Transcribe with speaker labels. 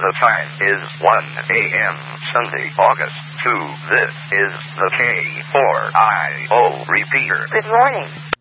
Speaker 1: The time is 1 a.m. Sunday, August 2. This is the K4IO repeater.
Speaker 2: Good morning.